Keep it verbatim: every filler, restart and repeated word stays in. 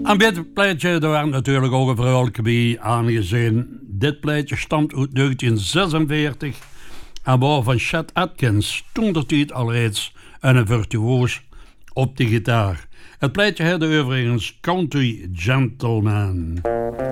Aan dit plaatje daar werd natuurlijk ook een vrouwelijke bij aangezien. Dit plaatje stamt uit negentien zesenveertig en was van Chet Atkins, toen de tijd al reeds een virtuoos op de gitaar. Het plaatje had overigens Country Gentleman.